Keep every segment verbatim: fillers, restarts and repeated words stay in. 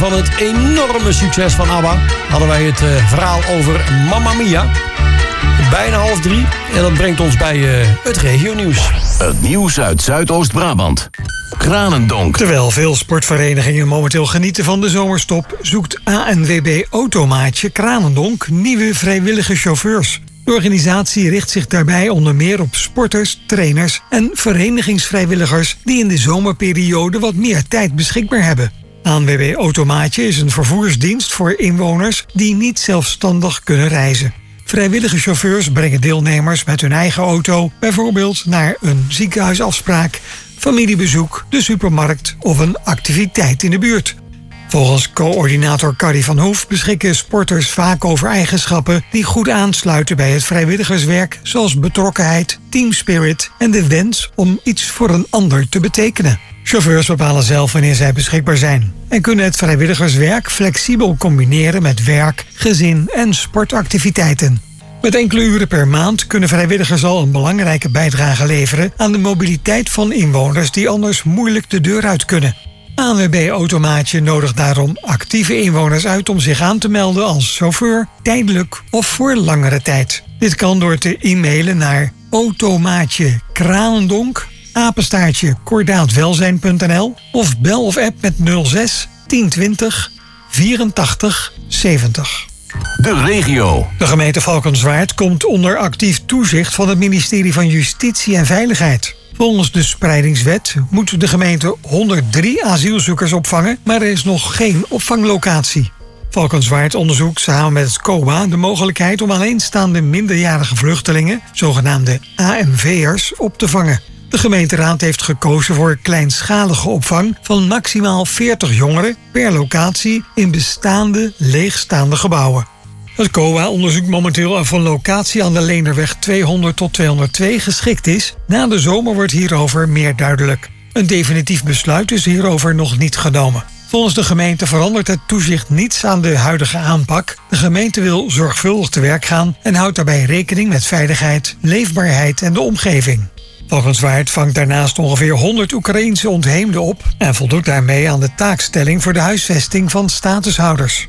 van het enorme succes van ABBA hadden wij het uh, verhaal over Mamma Mia. Bijna half drie. En dat brengt ons bij uh, het regionieuws. Het nieuws uit Zuidoost-Brabant. Kranendonk. Terwijl veel sportverenigingen momenteel genieten van de zomerstop, zoekt A N W B Automaatje Kranendonk nieuwe vrijwillige chauffeurs. De organisatie richt zich daarbij onder meer op sporters, trainers en verenigingsvrijwilligers die in de zomerperiode wat meer tijd beschikbaar hebben. A N W B Automaatje is een vervoersdienst voor inwoners die niet zelfstandig kunnen reizen. Vrijwillige chauffeurs brengen deelnemers met hun eigen auto bijvoorbeeld naar een ziekenhuisafspraak, familiebezoek, de supermarkt of een activiteit in de buurt. Volgens coördinator Carrie van Hoef beschikken sporters vaak over eigenschappen die goed aansluiten bij het vrijwilligerswerk, zoals betrokkenheid, teamspirit en de wens om iets voor een ander te betekenen. Chauffeurs bepalen zelf wanneer zij beschikbaar zijn en kunnen het vrijwilligerswerk flexibel combineren met werk, gezin en sportactiviteiten. Met enkele uren per maand kunnen vrijwilligers al een belangrijke bijdrage leveren aan de mobiliteit van inwoners die anders moeilijk de deur uit kunnen. A N W B Automaatje nodigt daarom actieve inwoners uit om zich aan te melden als chauffeur, tijdelijk of voor langere tijd. Dit kan door te e-mailen naar automaatje kranendonk, apenstaartje kordaatwelzijn punt n l of bel of app met nul zes tien twintig vierentachtig zeventig. De regio. De gemeente Valkenswaard komt onder actief toezicht van het ministerie van Justitie en Veiligheid. Volgens de spreidingswet moet de gemeente honderddrie asielzoekers opvangen, maar er is nog geen opvanglocatie. Valkenswaard onderzoekt samen met het C O A de mogelijkheid om alleenstaande minderjarige vluchtelingen, zogenaamde A M V'ers, op te vangen. De gemeenteraad heeft gekozen voor kleinschalige opvang van maximaal veertig jongeren per locatie in bestaande leegstaande gebouwen. Het C O A onderzoekt momenteel of een locatie aan de Leenderweg tweehonderd tot tweehonderdtwee geschikt is. Na de zomer wordt hierover meer duidelijk. Een definitief besluit is hierover nog niet genomen. Volgens de gemeente verandert het toezicht niets aan de huidige aanpak. De gemeente wil zorgvuldig te werk gaan en houdt daarbij rekening met veiligheid, leefbaarheid en de omgeving. Valkenswaard vangt daarnaast ongeveer honderd Oekraïense ontheemden op en voldoet daarmee aan de taakstelling voor de huisvesting van statushouders.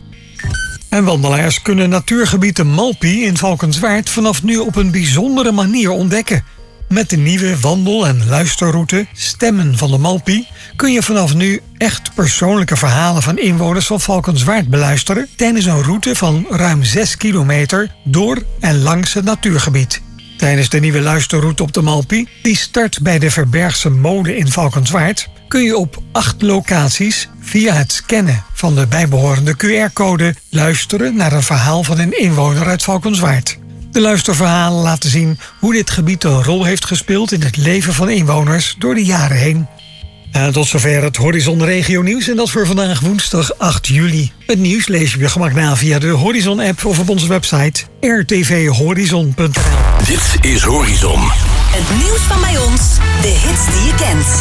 En wandelaars kunnen natuurgebied de Malpie in Valkenswaard vanaf nu op een bijzondere manier ontdekken. Met de nieuwe wandel- en luisterroute Stemmen van de Malpie kun je vanaf nu echt persoonlijke verhalen van inwoners van Valkenswaard beluisteren tijdens een route van ruim zes kilometer door en langs het natuurgebied. Tijdens de nieuwe luisterroute op de Malpie, die start bij de Verbergse Molen in Valkenswaard, kun je op acht locaties via het scannen van de bijbehorende Q R-code luisteren naar een verhaal van een inwoner uit Valkenswaard. De luisterverhalen laten zien hoe dit gebied een rol heeft gespeeld in het leven van inwoners door de jaren heen. En tot zover het Horizon Regio Nieuws en dat voor vandaag woensdag acht juli. Het nieuws lees je op je gemak na via de Horizon-app of op onze website r t v horizon punt n l. Dit is Horizon. Het nieuws van bij ons, de hits die je kent.